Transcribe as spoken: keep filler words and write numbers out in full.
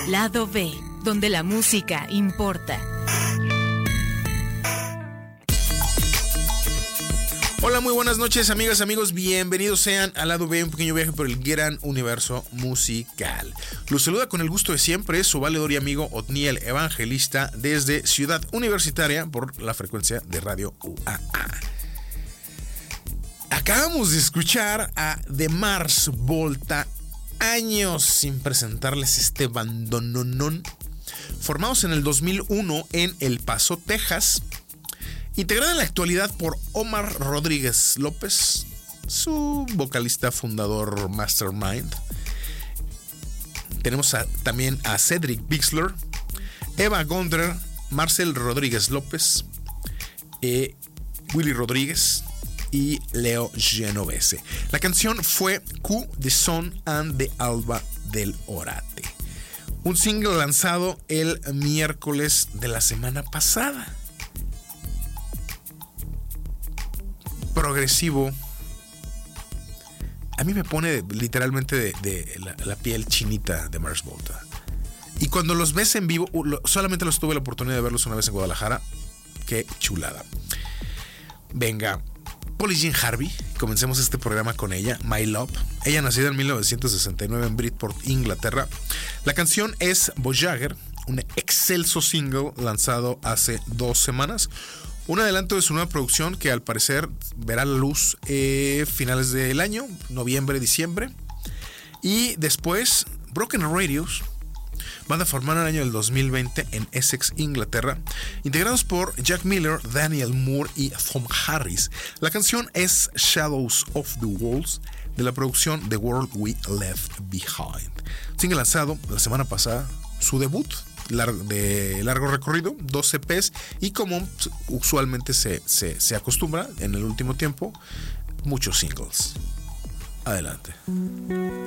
Lado B, donde la música importa. Hola, muy buenas noches, amigas, amigos. Bienvenidos sean al Lado B, un pequeño viaje por el gran universo musical. Los saluda con el gusto de siempre su valedor y amigo Otniel Evangelista desde Ciudad Universitaria por la frecuencia de Radio U A A. Acabamos de escuchar a The Mars Volta, años sin presentarles este bandononón. Formados en el dos mil uno en El Paso, Texas, integrada en la actualidad por Omar Rodríguez López, su vocalista fundador mastermind. Tenemos a, también a Cedric Bixler, Eva Gondrer, Marcel Rodríguez López, eh, Willy Rodríguez y Leo Genovese. La canción fue Q, The Sun and the Alba del Orate, un single lanzado el miércoles de la semana pasada. Progresivo. A mí me pone literalmente de, de la, la piel chinita de Mars Volta. Y cuando los ves en vivo, solamente los tuve la oportunidad de verlos una vez en Guadalajara. Qué chulada. Venga, Polly Jean Harvey. Comencemos este programa con ella, My Love. Ella nacida en mil novecientos sesenta y nueve en Bridport, Inglaterra. La canción es Voyager, un excelso single lanzado hace dos semanas. Un adelanto de su nueva producción que al parecer verá la luz eh, finales del año, noviembre, diciembre. Y después Broken Radios, banda formada en el año del dos mil veinte en Essex, Inglaterra, integrados por Jack Miller, Daniel Moore y Tom Harris. La canción es Shadows of the Walls, de la producción The World We Left Behind. Single lanzado la semana pasada, su debut de largo recorrido, dos E Pes, y como usualmente se, se, se acostumbra en el último tiempo, muchos singles. Adelante.